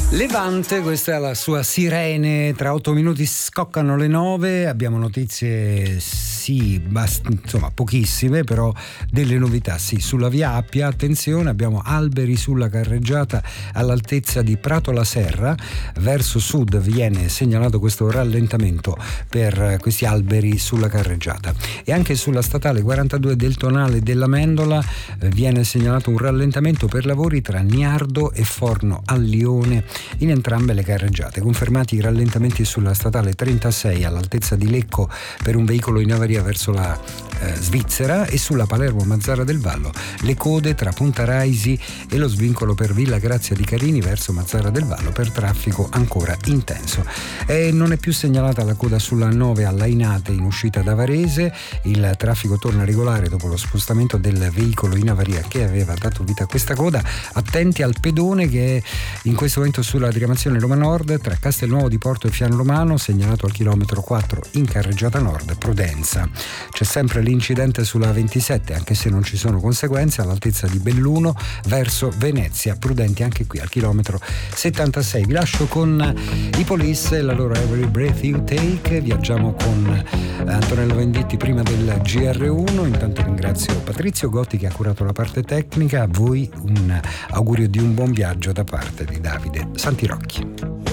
Levante, questa è la sua Sirene. Tra 8 minuti scoccano le 9. Abbiamo notizie, sì, insomma pochissime, però delle novità sì. Sulla via Appia, attenzione, abbiamo alberi sulla carreggiata all'altezza di Prato la Serra. Verso sud viene segnalato questo rallentamento per questi alberi sulla carreggiata. E anche sulla statale 42 del Tonale della Mendola viene segnalato un rallentamento per lavori tra Niardo e Forno a Lione in entrambe le carreggiate. Confermati i rallentamenti sulla statale 36 all'altezza di Lecco per un veicolo in avaria verso la Svizzera, e sulla Palermo-Mazzara del Vallo le code tra Punta Raisi e lo svincolo per Villa Grazia di Carini verso Mazzara del Vallo per traffico ancora intenso. E non è più segnalata la coda sulla 9 a Lainate in uscita da Varese. Il traffico torna regolare dopo lo spostamento del veicolo in avaria che aveva dato vita a questa coda. Attenti al pedone che è in questo momento sulla diramazione Roma Nord tra Castelnuovo di Porto e Fiano Romano, segnalato al chilometro 4 in carreggiata nord Prudenza. C'è sempre l'incidente sulla 27, anche se non ci sono conseguenze, all'altezza di Belluno verso Venezia, prudenti anche qui al chilometro 76. Vi lascio con i Police e la loro Every Breath You Take. Viaggiamo con Antonello Venditti prima del GR1. Intanto ringrazio Patrizio Gotti che ha curato la parte tecnica. A voi un augurio di un buon viaggio da parte di Davide Santirocchi.